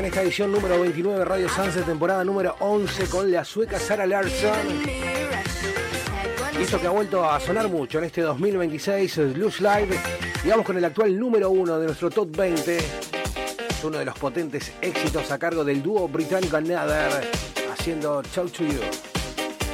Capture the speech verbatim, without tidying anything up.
En esta edición número veintinueve de Radio Sunset, temporada número once, con la sueca Zara Larsson. Y esto que ha vuelto a sonar mucho en este dos mil veintiséis, Loose Live. Y vamos con el actual número uno de nuestro Top veinte. Es uno de los potentes éxitos a cargo del dúo británico Another, haciendo Talk to You.